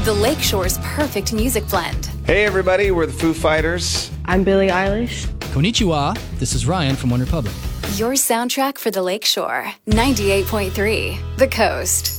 the Lakeshore's perfect music blend. Hey everybody, we're the Foo Fighters. I'm Billie Eilish. Konnichiwa, this is Ryan from OneRepublic. Your soundtrack for the Lakeshore. 98.3 The Coast.